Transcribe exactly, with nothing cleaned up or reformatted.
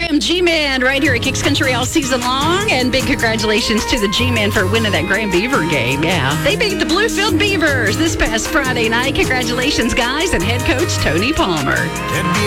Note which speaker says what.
Speaker 1: Jam G-Man right here at Kicks Country all season long. And big congratulations to the G-Man for winning that Grand Beaver game. Yeah, they beat the Bluefield Beavers this past Friday night. Congratulations, guys, and head coach Tony Palmer.